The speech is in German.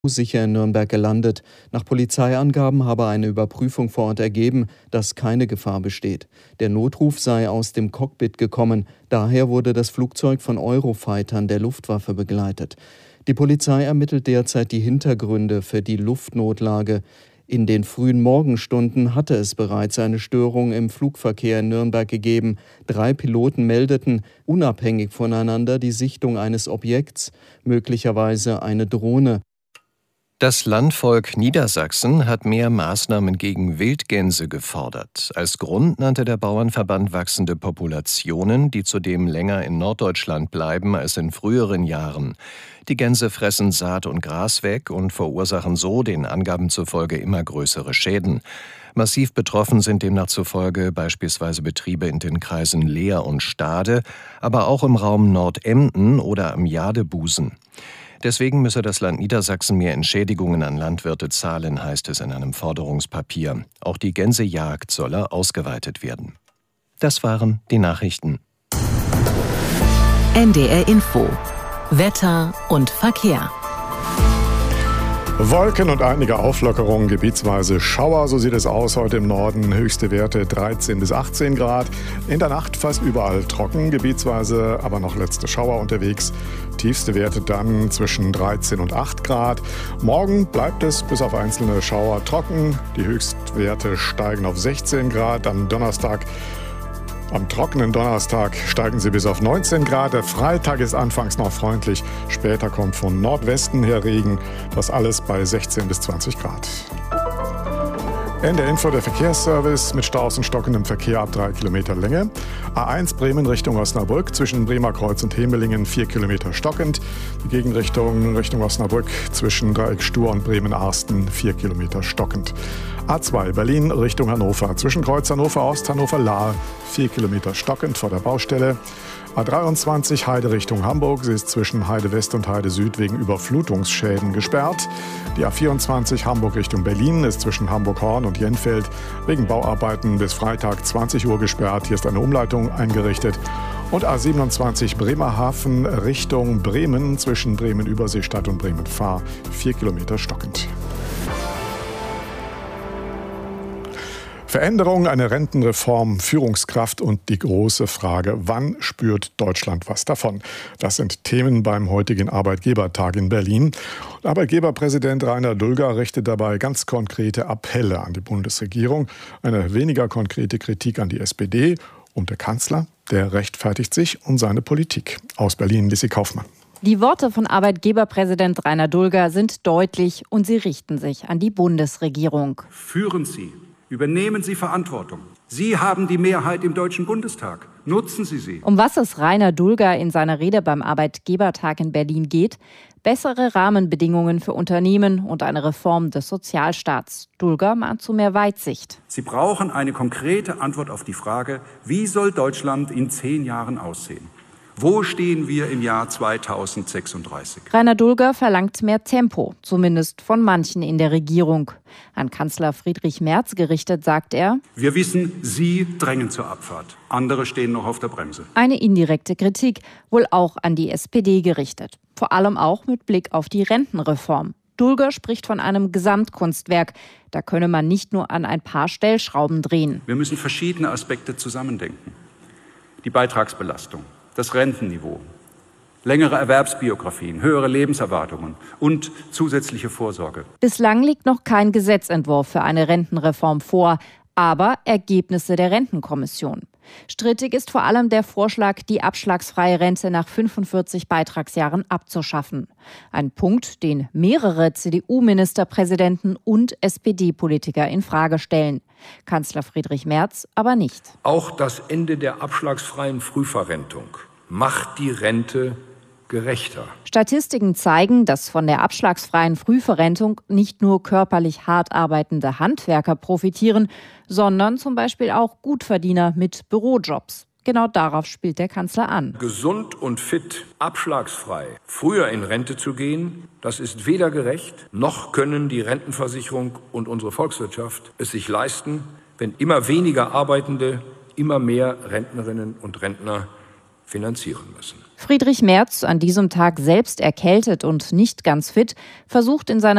sicher in Nürnberg gelandet. Nach Polizeiangaben habe eine Überprüfung vor Ort ergeben, dass keine Gefahr besteht. Der Notruf sei aus dem Cockpit gekommen. Daher wurde das Flugzeug von Eurofightern der Luftwaffe begleitet. Die Polizei ermittelt derzeit die Hintergründe für die Luftnotlage. In den frühen Morgenstunden hatte es bereits eine Störung im Flugverkehr in Nürnberg gegeben. 3 Piloten meldeten unabhängig voneinander die Sichtung eines Objekts, möglicherweise eine Drohne. Das Landvolk Niedersachsen hat mehr Maßnahmen gegen Wildgänse gefordert. Als Grund nannte der Bauernverband wachsende Populationen, die zudem länger in Norddeutschland bleiben als in früheren Jahren. Die Gänse fressen Saat und Gras weg und verursachen so den Angaben zufolge immer größere Schäden. Massiv betroffen sind demnach zufolge beispielsweise Betriebe in den Kreisen Leer und Stade, aber auch im Raum Nordemden oder am Jadebusen. Deswegen müsse das Land Niedersachsen mehr Entschädigungen an Landwirte zahlen, heißt es in einem Forderungspapier. Auch die Gänsejagd solle ausgeweitet werden. Das waren die Nachrichten. NDR Info. Wetter und Verkehr. Wolken und einige Auflockerungen, gebietsweise Schauer, so sieht es aus heute im Norden. Höchste Werte 13 bis 18 Grad. In der Nacht fast überall trocken, gebietsweise aber noch letzte Schauer unterwegs. Tiefste Werte dann zwischen 13 und 8 Grad. Morgen bleibt es bis auf einzelne Schauer trocken. Die Höchstwerte steigen auf 16 Grad. Am trockenen Donnerstag steigen sie bis auf 19 Grad. Der Freitag ist anfangs noch freundlich. Später kommt von Nordwesten her Regen. Das alles bei 16 bis 20 Grad. NDR Info, der Verkehrsservice mit Staus und stockendem Verkehr ab 3 Kilometer Länge. A1 Bremen Richtung Osnabrück zwischen Bremerkreuz und Hemelingen 4 Kilometer stockend. Die Gegenrichtung Richtung Osnabrück zwischen Dreieck Stur und Bremen-Arsten 4 Kilometer stockend. A2 Berlin Richtung Hannover zwischen Kreuz Hannover Ost, Hannover Lahr 4 Kilometer stockend vor der Baustelle. A23 Heide Richtung Hamburg. Sie ist zwischen Heide West und Heide Süd wegen Überflutungsschäden gesperrt. Die A24 Hamburg Richtung Berlin ist zwischen Hamburg-Horn und Jenfeld wegen Bauarbeiten bis Freitag 20 Uhr gesperrt. Hier ist eine Umleitung eingerichtet. Und A27 Bremerhaven Richtung Bremen zwischen Bremen-Überseestadt und Bremen-Fahr 4 Kilometer stockend. Veränderung, eine Rentenreform, Führungskraft und die große Frage, wann spürt Deutschland was davon? Das sind Themen beim heutigen Arbeitgebertag in Berlin. Und Arbeitgeberpräsident Rainer Dulger richtet dabei ganz konkrete Appelle an die Bundesregierung. Eine weniger konkrete Kritik an die SPD. Und der Kanzler, der rechtfertigt sich und seine Politik. Aus Berlin, Lissi Kaufmann. Die Worte von Arbeitgeberpräsident Rainer Dulger sind deutlich und sie richten sich an die Bundesregierung. Führen Sie. Übernehmen Sie Verantwortung. Sie haben die Mehrheit im Deutschen Bundestag. Nutzen Sie sie. Um was es Rainer Dulger in seiner Rede beim Arbeitgebertag in Berlin geht? Bessere Rahmenbedingungen für Unternehmen und eine Reform des Sozialstaats. Dulger mahnt zu mehr Weitsicht. Sie brauchen eine konkrete Antwort auf die Frage, wie soll Deutschland in 10 Jahren aussehen? Wo stehen wir im Jahr 2036? Rainer Dulger verlangt mehr Tempo, zumindest von manchen in der Regierung. An Kanzler Friedrich Merz gerichtet sagt er: Wir wissen, Sie drängen zur Abfahrt. Andere stehen noch auf der Bremse. Eine indirekte Kritik, wohl auch an die SPD gerichtet. Vor allem auch mit Blick auf die Rentenreform. Dulger spricht von einem Gesamtkunstwerk. Da könne man nicht nur an ein paar Stellschrauben drehen. Wir müssen verschiedene Aspekte zusammendenken. Die Beitragsbelastung, das Rentenniveau, längere Erwerbsbiografien, höhere Lebenserwartungen und zusätzliche Vorsorge. Bislang liegt noch kein Gesetzentwurf für eine Rentenreform vor, aber Ergebnisse der Rentenkommission. Strittig ist vor allem der Vorschlag, die abschlagsfreie Rente nach 45 Beitragsjahren abzuschaffen. Ein Punkt, den mehrere CDU-Ministerpräsidenten und SPD-Politiker in Frage stellen. Kanzler Friedrich Merz aber nicht. Auch das Ende der abschlagsfreien Frühverrentung macht die Rente gerechter. Statistiken zeigen, dass von der abschlagsfreien Frühverrentung nicht nur körperlich hart arbeitende Handwerker profitieren, sondern zum Beispiel auch Gutverdiener mit Bürojobs. Genau darauf spielt der Kanzler an. Gesund und fit, abschlagsfrei, früher in Rente zu gehen, das ist weder gerecht, noch können die Rentenversicherung und unsere Volkswirtschaft es sich leisten, wenn immer weniger Arbeitende immer mehr Rentnerinnen und Rentner finanzieren müssen. Friedrich Merz, an diesem Tag selbst erkältet und nicht ganz fit, versucht in seiner